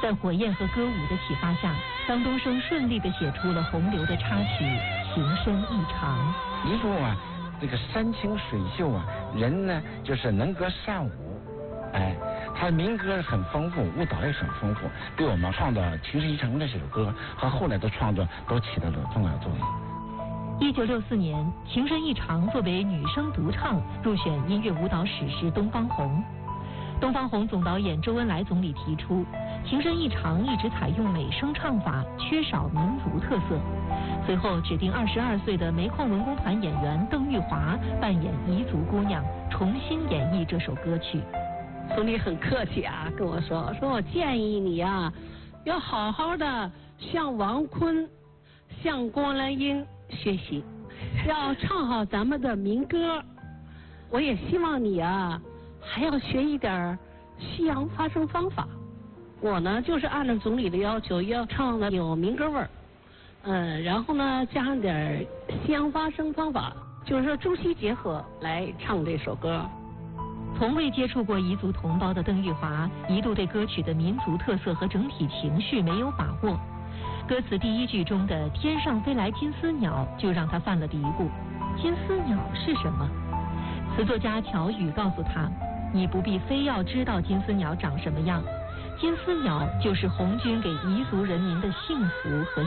在火焰和歌舞的启发下，张东升顺利地写出了洪流的插曲《情深意长》。 彝族啊，这个山清水秀啊，人呢就是能歌善舞，哎，他民歌很丰富，舞蹈也很丰富，对我们创造《情深意长》这首歌和后来的创作都起到了重要作用。 1964年，《情深意长》作为女声独唱入选音乐舞蹈史诗东方红。东方红总导演周恩来总理提出，《情深意长》一直采用美声唱法，缺少民族特色。随后指定22岁的煤矿文工团演员邓玉华扮演彝族姑娘，重新演绎这首歌曲。 总理很客气啊，跟我说我建议你啊，要好好的向王坤、向郭兰英学习，要唱好咱们的民歌。我也希望你啊，还要学一点西洋发声方法。我呢，就是按照总理的要求，要唱的有民歌味儿，然后呢，加上点西洋发声方法，就是说中西结合来唱这首歌。 从未接触过彝族同胞的邓玉华，一度对歌曲的民族特色和整体情绪没有把握。歌词第一句中的“天上飞来金丝鸟”就让他犯了嘀咕。金丝鸟是什么？词作家乔羽告诉他，你不必非要知道金丝鸟长什么样，金丝鸟就是红军给彝族人民的幸福和